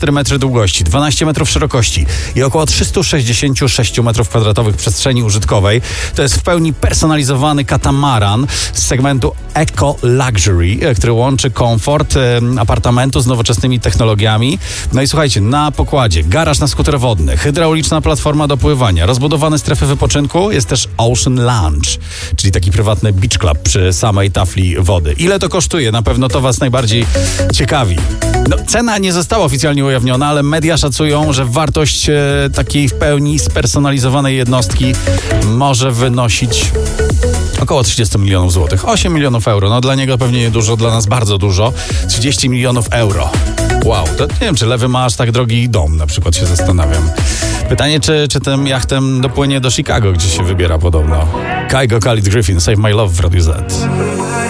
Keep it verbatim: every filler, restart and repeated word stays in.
cztery metry długości, dwanaście metrów szerokości i około trzysta sześćdziesiąt sześć metrów kwadratowych przestrzeni użytkowej. To jest w pełni personalizowany katamaran z segmentu Eco Luxury, który łączy komfort apartamentu z nowoczesnymi technologiami. No i słuchajcie, na pokładzie garaż na skuter wodny, hydrauliczna platforma do pływania, rozbudowane strefy wypoczynku, jest też Ocean Lounge, czyli taki prywatny beach club przy samej tafli wody. Ile to kosztuje? Na pewno to was najbardziej ciekawi. No, cena nie została oficjalnie ujawniona, ale media szacują, że wartość e, takiej w pełni spersonalizowanej jednostki może wynosić około trzydzieści milionów złotych. osiem milionów euro. No dla niego pewnie niedużo, dla nas bardzo dużo. trzydzieści milionów euro. Wow, to nie wiem, czy Lewy ma aż tak drogi dom, na przykład się zastanawiam. Pytanie, czy, czy tym jachtem dopłynie do Chicago, gdzie się wybiera podobno. Kygo, Khalid Griffin, Save My Love w Radiu Z.